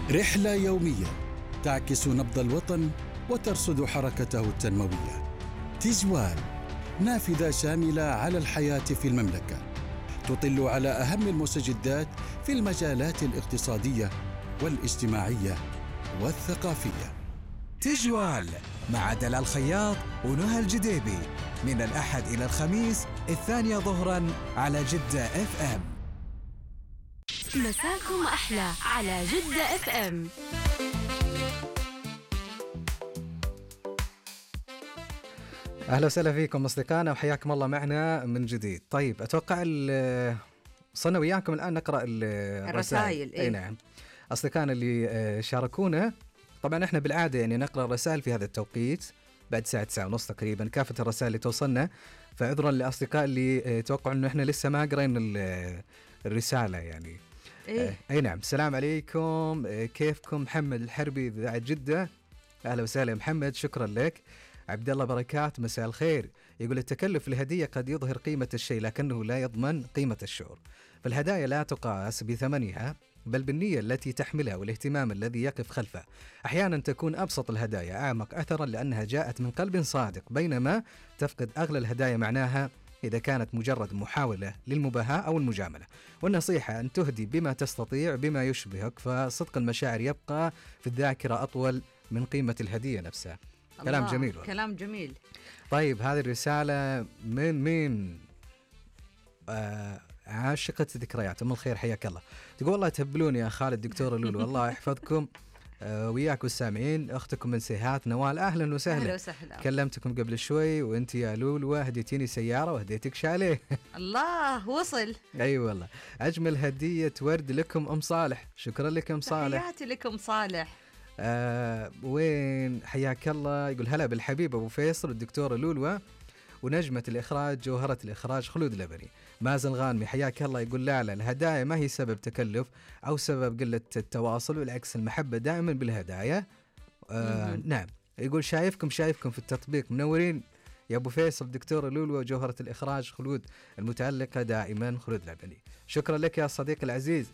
رحلة يومية تعكس نبض الوطن وترصد حركته التنموية. تجوال، نافذة شاملة على الحياة في المملكة، تطل على أهم المستجدات في المجالات الاقتصادية والاجتماعية والثقافية. تجوال مع دلال الخياط ونهى الجديبي من الأحد إلى الخميس 2 ظهرا على جدة اف ام. مساكم أحلى على جدة اف ام. أهلا وسهلا فيكم أصدقائنا وحياكم الله معنا من جديد. طيب أتوقع صرنا وياكم الآن نقرأ الرسائل. أي نعم أصدقائنا اللي شاركونا. طبعا إحنا بالعادة يعني نقرأ الرسائل في هذا التوقيت بعد ساعة ونص تقريبا كافة الرسائل اللي توصلنا، فعذرا لأصدقاء اللي توقعوا إنه إحنا لسه ما قرأنا الرسالة يعني. أي نعم. السلام عليكم، كيفكم؟ محمد الحربي إذاعة جدة، أهلا وسهلا محمد، شكرا لك. عبد الله بركات، مساء الخير، يقول التكلف الهدية قد يظهر قيمة الشيء لكنه لا يضمن قيمة الشعور، فالهدايا لا تقاس بثمنها بل بالنية التي تحملها والاهتمام الذي يقف خلفها. أحيانا تكون أبسط الهدايا أعمق أثرا لأنها جاءت من قلب صادق، بينما تفقد أغلى الهدايا معناها إذا كانت مجرد محاولة للمباهاة أو المجاملة. والنصيحة أن تهدي بما تستطيع بما يشبهك، فصدق المشاعر يبقى في الذاكرة أطول من قيمة الهدية نفسها. كلام جميل والله. كلام جميل. طيب هذه الرسالة من مين؟ عاشقة ذكريات، أم الخير حياك الله. تقول والله تهبلوني يا خالد دكتور لولو، الله يحفظكم وياك والسامعين. أختكم من سيهات نوال، أهلا وسهلا. أهلا وسهلا. كلمتكم قبل شوي وأنت يا لولو هديتيني سيارة وهديتك شاليه. الله وصل. أي والله. أجمل هدية ورد لكم أم صالح، شكرا لك أم صالح. تحياتي لكم صالح. وين حياك الله. يقول هلا بالحبيب أبو فيصل والدكتورة لولوة ونجمة الإخراج جوهرة الإخراج خلود لبني. مازن غانمي حياك الله، يقول لا الهدايا ما هي سبب تكلف أو سبب قلة التواصل، بالعكس المحبة دائما بالهدايا. نعم. يقول شايفكم في التطبيق، منورين يا أبو فيصل دكتورة لولوة وجوهرة الإخراج خلود المتألقة دائما خلود لبني. شكرا لك يا صديقي العزيز.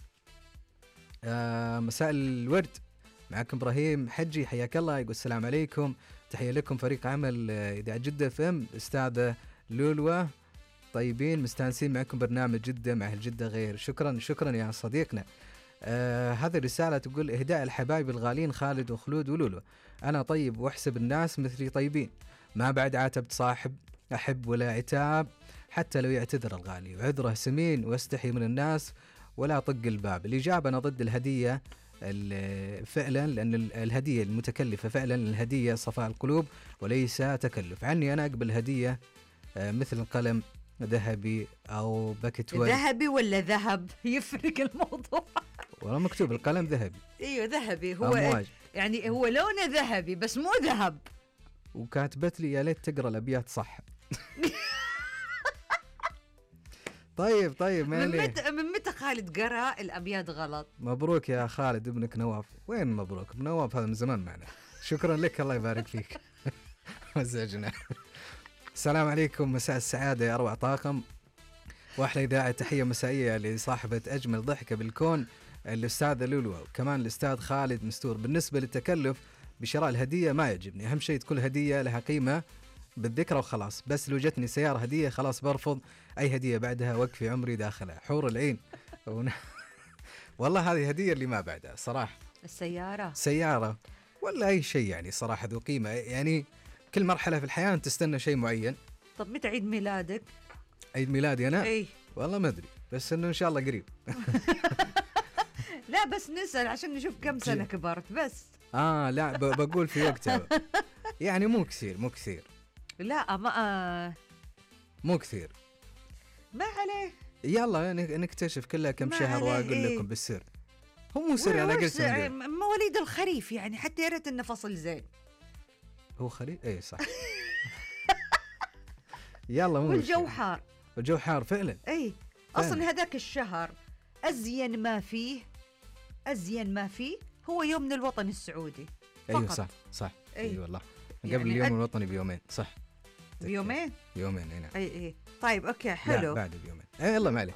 مساء الورد، معكم إبراهيم حجي حياك الله. يقول السلام عليكم، تحية لكم فريق عمل إذاعة جدة FM، أستاذة لولوة، طيبين مستانسين معكم برنامج جدة مع الجدة غير. شكرا يا صديقنا. هذه الرسالة تقول إهداء الحبايب الغالين خالد وخلود ولولو. أنا طيب وأحسب الناس مثلي طيبين، ما بعد عاتبت صاحب أحب ولا عتاب حتى لو يعتذر الغالي، وعذره سمين واستحي من الناس ولا طق الباب. الإجابة أنا ضد الهدية فعلا، لأن الهدية المتكلفة فعلا الهدية صفاء القلوب وليس تكلف. عني أنا أقبل هدية مثل القلم ذهبي أو باكت ورد. ذهبي ولا ذهب يفرق الموضوع. والله مكتوب القلم ذهبي. ايوه ذهبي، هو أمواج. يعني هو لونه ذهبي بس مو ذهب. وكاتبت لي يا ليت تقرأ الأبيات صح. طيب من متى خالد قرأ الأبيات غلط؟ مبروك يا خالد ابنك نواف. وين مبروك؟ نواف هذا من زمان معنا. شكرا لك، الله يبارك فيك. مزاجنا. السلام عليكم، مساء السعادة يا أروع طاقم وأحلى إذاعة. تحية مسائية لصاحبة أجمل ضحكة بالكون الأستاذة لولو، وكمان الأستاذ خالد مستور. بالنسبة للتكلف بشراء الهدية ما يعجبني، أهم شيء تكون هدية لها قيمة بالذكرى وخلاص. بس لو جتني سيارة هدية خلاص برفض أي هدية بعدها، وقفي عمري داخلها حور العين. والله هذه هدية اللي ما بعدها صراحة. سيارة ولا أي شيء يعني صراحة ذو قيمة. يعني كل مرحلة في الحياة تستنى شيء معين. طب متى عيد ميلادك؟ عيد ميلادي أنا؟ إيه؟ والله ما أدري، بس إنه إن شاء الله قريب. لا بس نسأل عشان نشوف كم سنة كبرت بس. لا بقول في وقتها. يعني مو كثير. لا ما مو كثير. ما عليه. يلا نكتشف كلها كم شهر واقول لكم بالسر. هو مو سر، انا قلت مواليد الخريف يعني، حتى يا ريت انه فصل زين. هو خريف ايه صح. يلا مو والجو حار فعلا. اي اصلا هذاك الشهر ازين ما فيه هو يومنا الوطني السعودي فقط. ايوه صح. اي والله قبل يعني اليوم الوطني بيومين. صح بيومين اي نعم. اي طيب اوكي حلو. لا بعد بيومين. يلا ما عليه.